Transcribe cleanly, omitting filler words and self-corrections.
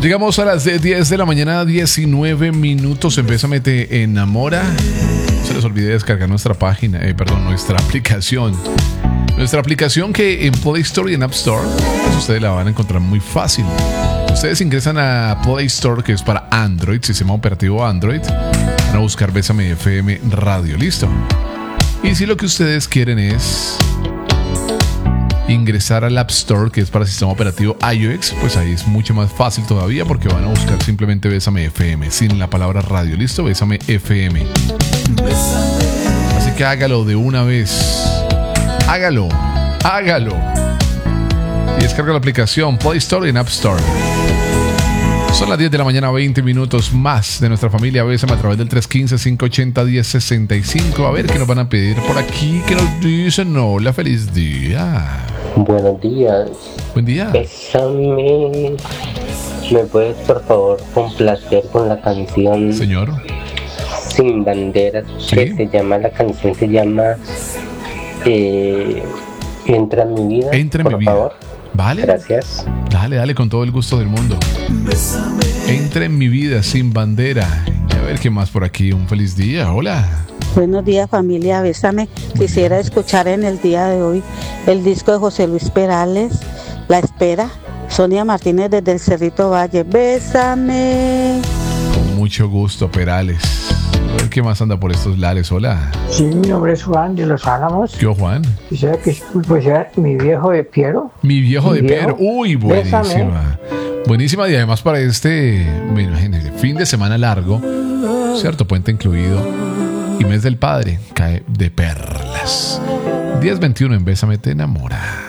Llegamos a las 10 de la mañana, 19 minutos. Bésame te enamora. No se les olvide descargar nuestra página, nuestra aplicación. Nuestra aplicación que en Play Store y en App Store, pues ustedes la van a encontrar muy fácil. Ustedes ingresan a Play Store, que es para Android, sistema operativo Android. Van a buscar Bésame FM Radio, listo. Y si lo que ustedes quieren es ingresar al App Store, que es para sistema operativo iOS, pues ahí es mucho más fácil todavía, porque van a buscar simplemente Bésame FM, sin la palabra radio, listo, Bésame FM. Así que hágalo de una vez. Hágalo. Y descarga la aplicación Play Store y en App Store. Son las 10 de la mañana, 20 minutos más de nuestra familia Bésame a través del 315-580-1065. A ver qué nos van a pedir por aquí. Que nos dicen hola, feliz día. Buenos días. Buen día. Bésame. ¿Me puedes por favor complacer con la canción Señor Sin Banderas? ¿Sí? La canción se llama Entra en mi vida. Entra en por mi vida. favor. Vale. Gracias. Dale, con todo el gusto del mundo. Entra en mi vida, Sin Bandera. Y a ver qué más por aquí. Un feliz día. Hola. Buenos días, familia Bésame. Quisiera escuchar en el día de hoy el disco de José Luis Perales, La Espera. Sonia Martínez desde el Cerrito Valle. Bésame. Con mucho gusto, Perales. A ver qué más anda por estos lares. Hola. Sí, mi nombre es Juan de Los Álamos. ¿Qué, Juan? Quisiera que pusiera Mi Viejo de Piero. Mi viejo de Piero. Uy, buenísima. Bésame. Buenísima, y además para este, imagínense, fin de semana largo, ¿cierto? Puente incluido. Y mes del padre, cae de perlas. 10:21 en Bésame te enamora.